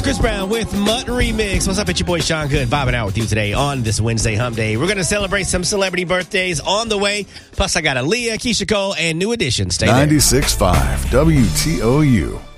Chris Brown with Mutt Remix. What's up? It's your boy Sean Good vibing out with you today on this Wednesday Hump Day. We're going to celebrate some celebrity birthdays on the way. Plus, I got Aaliyah, Keisha Cole, and New Edition. Stay there. 96.5 WTOU.